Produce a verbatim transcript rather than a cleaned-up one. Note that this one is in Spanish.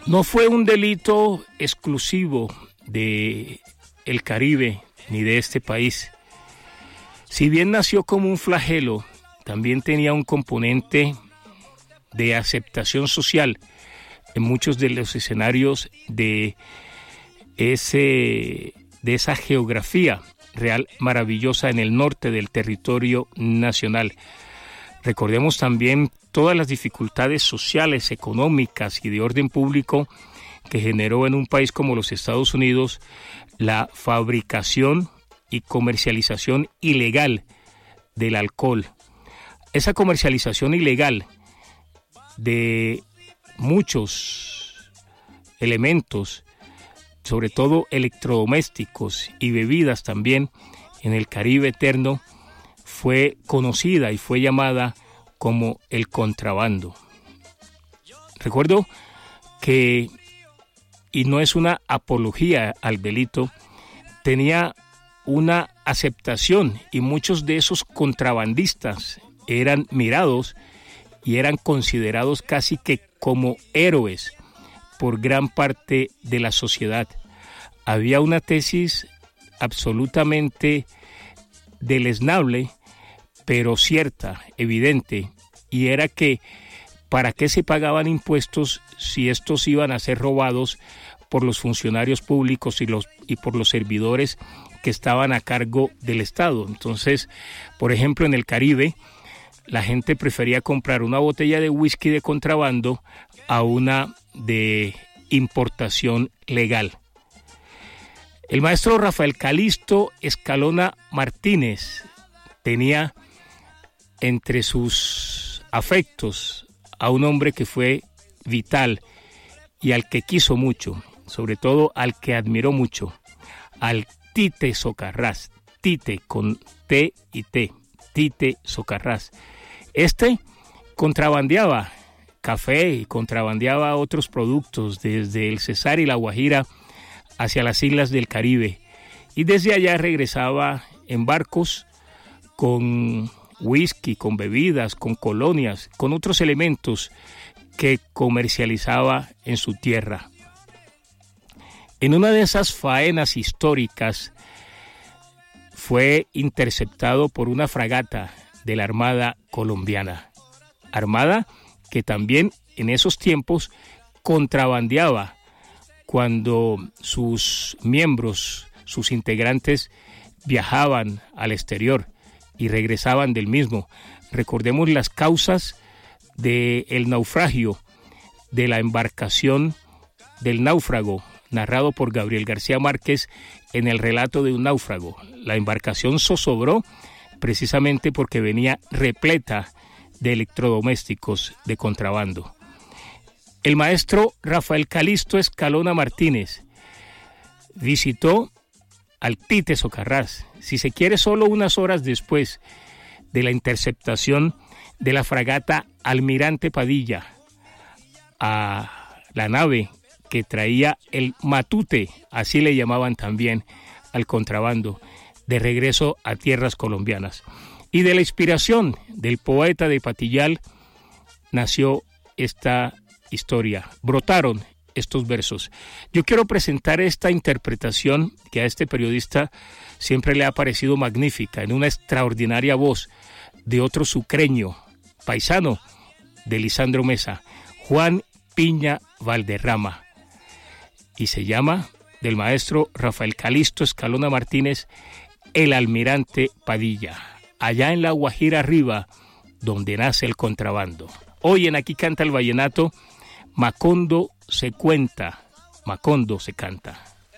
No fue un delito exclusivo de el Caribe ni de este país. Si bien nació como un flagelo, también tenía un componente de aceptación social en muchos de los escenarios de ese de esa geografía real maravillosa en el norte del territorio nacional. Recordemos también todas las dificultades sociales, económicas y de orden público que generó en un país como los Estados Unidos la fabricación y comercialización ilegal del alcohol. Esa comercialización ilegal de muchos elementos, sobre todo electrodomésticos y bebidas también en el Caribe eterno, fue conocida y fue llamada como el contrabando. Recuerdo que, y no es una apología al delito, tenía una aceptación y muchos de esos contrabandistas eran mirados y eran considerados casi que como héroes por gran parte de la sociedad. Había una tesis absolutamente deleznable, pero cierta, evidente, y era que ¿para qué se pagaban impuestos si estos iban a ser robados por los funcionarios públicos y, los, y por los servidores que estaban a cargo del Estado? Entonces, por ejemplo, en el Caribe, la gente prefería comprar una botella de whisky de contrabando a una de importación legal. El maestro Rafael Calisto Escalona Martínez tenía entre sus afectos a un hombre que fue vital y al que quiso mucho, sobre todo al que admiró mucho, al Tite Socarrás, Tite con T y T, Tite Socarrás. Este contrabandeaba café y contrabandeaba otros productos desde el Cesar y la Guajira hacia las islas del Caribe, y desde allá regresaba en barcos con whisky, con bebidas, con colonias, con otros elementos que comercializaba en su tierra. En una de esas faenas históricas fue interceptado por una fragata de la Armada colombiana, armada que también en esos tiempos contrabandeaba cuando sus miembros, sus integrantes viajaban al exterior y regresaban del mismo. Recordemos las causas del naufragio de la embarcación del náufrago, narrado por Gabriel García Márquez en el relato de un náufrago. La embarcación zozobró precisamente porque venía repleta de electrodomésticos de contrabando. El maestro Rafael Calisto Escalona Martínez visitó al Tite Socarrás, si se quiere solo unas horas después de la interceptación de la fragata Almirante Padilla, a la nave que traía el matute, así le llamaban también al contrabando, de regreso a tierras colombianas. Y de la inspiración del poeta de Patillal nació esta historia, brotaron estos versos. Yo quiero presentar esta interpretación que a este periodista siempre le ha parecido magnífica, en una extraordinaria voz de otro sucreño, paisano de Lisandro Mesa, Juan Piña Valderrama, y se llama, del maestro Rafael Calisto Escalona Martínez, El Almirante Padilla, allá en la Guajira arriba, donde nace el contrabando. Hoy en Aquí Canta el Vallenato, Macondo se cuenta, Macondo se canta.